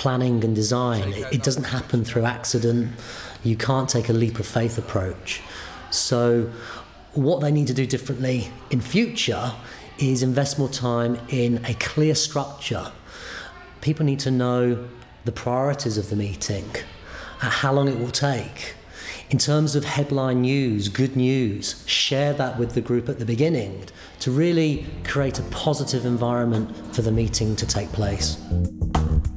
planning and design. It doesn't happen through accident. You can't take a leap of faith approach. So what they need to do differently in future is invest more time in a clear structure. People need to know the priorities of the meeting, how long it will take. In terms of headline news, good news, share that with the group at the beginning to really create a positive environment for the meeting to take place.